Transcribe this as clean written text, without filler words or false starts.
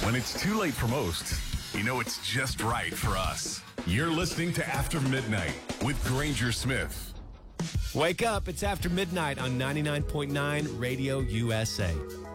When it's too late for most, you know it's just right for us. You're listening to After Midnight with Granger Smith. Wake up, it's After Midnight on 99.9 Radio USA.